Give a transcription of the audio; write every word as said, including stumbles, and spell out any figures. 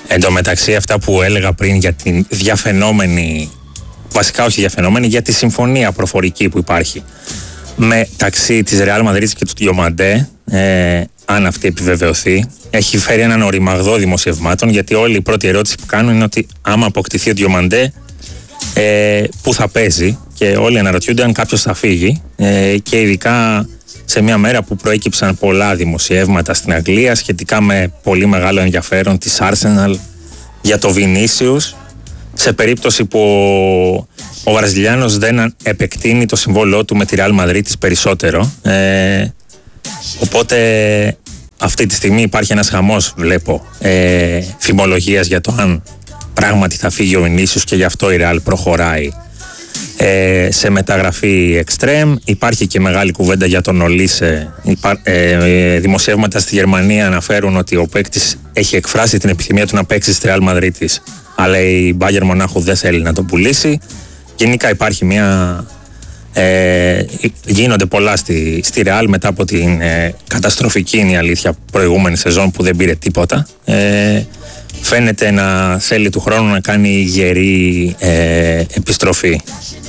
Εν τω μεταξύ, αυτά που έλεγα πριν για την διαφαινόμενη, βασικά όχι διαφαινόμενη, για τη συμφωνία προφορική που υπάρχει μεταξύ της Ρεάλ Μαδρίτης και του Διομαντέ, ε, αν αυτή επιβεβαιωθεί, έχει φέρει έναν οριμαγδό δημοσιευμάτων, γιατί όλη η πρώτη ερώτηση που κάνουν είναι ότι άμα αποκτηθεί ο Διομαντέ, ε, πού θα παίζει, και όλοι αναρωτιούνται αν κάποιος θα φύγει, ε, και ειδικά σε μια μέρα που προέκυψαν πολλά δημοσιεύματα στην Αγγλία σχετικά με πολύ μεγάλο ενδιαφέρον της Arsenal για το Vinicius, σε περίπτωση που ο Βραζιλιάνος δεν επεκτείνει το συμβόλαιό του με τη Real Madrid περισσότερο. Ε, οπότε αυτή τη στιγμή υπάρχει ένας χαμός, βλέπω, ε, φημολογίας για το αν πράγματι θα φύγει ο Vinicius, και γι' αυτό η Real προχωράει ε, σε μεταγραφή extreme. Υπάρχει και μεγάλη κουβέντα για τον Ολίσε. Ε, ε, δημοσιεύματα στη Γερμανία αναφέρουν ότι ο παίκτης έχει εκφράσει την επιθυμία του να παίξει στη Real Madrid της, αλλά η Bayern Μονάχου δεν θέλει να τον πουλήσει. Γενικά υπάρχει μια... Ε, γίνονται πολλά στη, στη Real μετά από την ε, καταστροφική, είναι η αλήθεια, προηγούμενη σεζόν που δεν πήρε τίποτα. Ε, φαίνεται να θέλει του χρόνου να κάνει γερή ε, επιστροφή.